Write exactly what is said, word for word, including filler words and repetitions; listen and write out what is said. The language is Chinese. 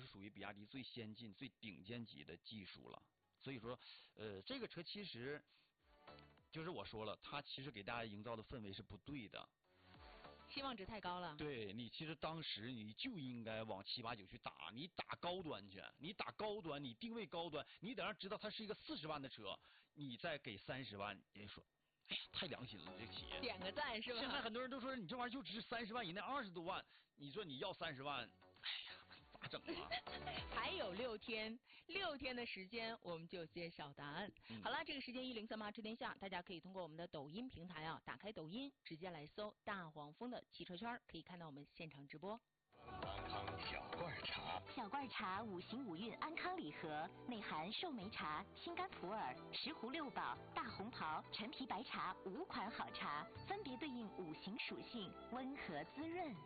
属于比亚迪最先进、最顶尖级的技术了。所以说，呃，这个车其实就是我说了，它其实给大家营造的氛围是不对的。 期望值太高了。 对你，其实当时你就应该往七八九去打，你打高端去，你打高端，你定位高端，你得让知道它是一个四十万的车，你再给三十万，人家说，哎呀，太良心了，这个企业。 点个赞是吧？ 现在很多人都说你这玩意儿就值三十万以内，二十多万，你说你要三十万，哎呀，咋整啊？ 还有六天，六天的时间我们就揭晓答案。嗯、好了，这个时间一零三八知天下，大家可以通过我们的抖音平台啊，打开抖音，直接来搜大黄蜂的汽车圈，可以看到我们现场直播。 安康小罐茶， 小罐茶五行五运安康礼盒，内含寿眉茶、心肝普洱、石斛六宝、大红袍、陈皮白茶五款好茶，分别对应五行属性，温和滋润。